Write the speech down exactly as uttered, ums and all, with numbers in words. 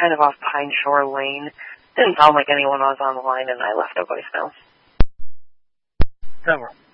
kind of off Pine Shore Lane. Didn't sound like anyone was on the line, and I left a voicemail. That worked.